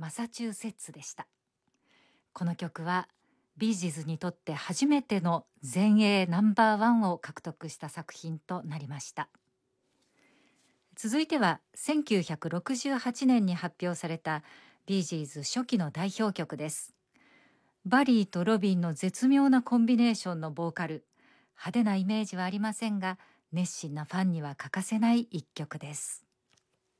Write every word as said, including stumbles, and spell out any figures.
マサチューセッツでした。この曲はビージーズにとって初めての全英ナンバーワンを獲得した作品となりました。続いてはせんきゅうひゃくろくじゅうはちねんに発表されたビージーズ初期の代表曲です。バリーとロビンの絶妙なコンビネーションのボーカル、派手なイメージはありませんが、熱心なファンには欠かせない一曲です。